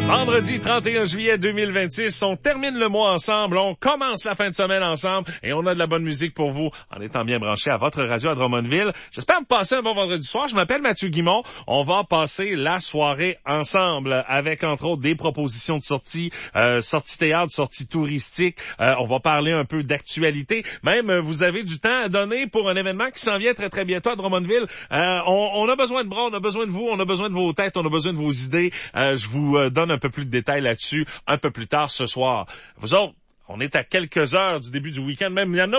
Vendredi 31 juillet 2026, on termine le mois ensemble, on commence la fin de semaine ensemble et on a de la bonne musique pour vous en étant bien branché à votre radio à Drummondville. J'espère vous passer un bon vendredi soir. Je m'appelle Mathieu Guimond. On va passer la soirée ensemble avec entre autres des propositions de sorties, sorties théâtre, sorties touristiques. On va parler un peu d'actualité. Même vous avez du temps à donner pour un événement qui s'en vient très très bientôt à Drummondville. On a besoin de bras, on a besoin de vous, on a besoin de vos têtes, on a besoin de vos idées. Je vous donne un peu plus de détails là-dessus un peu plus tard ce soir. Vous autres, on est à quelques heures du début du week-end, même il y en a